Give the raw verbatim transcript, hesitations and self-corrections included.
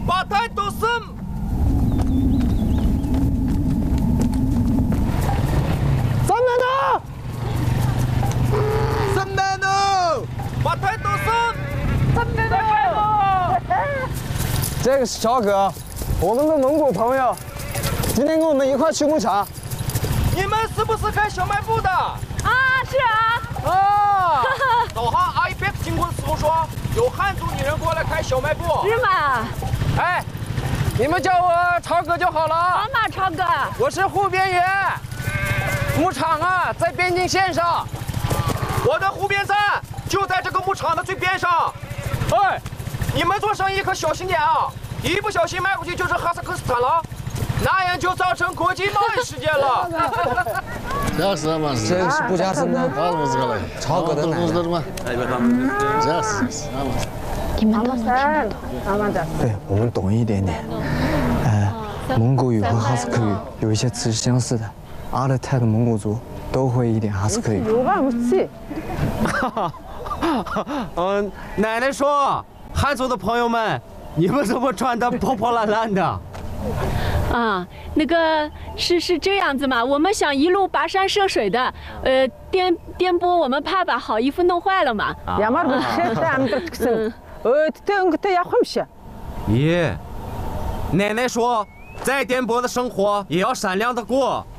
八台都森。 三门呢？ 三门呢？ 八台都森。 三门呢？这个是超哥，我们的蒙古朋友，今天跟我们一块去牧场。 你们是不是开小卖部的？ 啊，是啊。 啊。早上阿姨别听过师傅说，有汉族女人过来开小卖部。 是吗？ 哎，你们叫我超哥就好了。 好嘛，超哥。 我是护边员，牧场啊在边境线上，我的护边站就在这个牧场的最边上。哎，你们做生意可小心点啊，一不小心卖过去就是哈萨克斯坦了。那样就造成国际贸易事件了。 这是嘛？ 这个是布加森的，超哥的奶奶。 这是。 你们懂吗？ 对，我们懂一点点。呃，蒙古语和哈萨克语有一些词是相似的，阿勒泰的蒙古族都会一点哈萨克语。 哈哈，嗯，奶奶说，汉族的朋友们，你们怎么穿的破破烂烂的？ 啊，那个是是这样子嘛？我们想一路跋山涉水的，呃，颠颠簸，我们怕把好衣服弄坏了嘛。 咦，奶奶说，再颠簸的生活也要闪亮的过，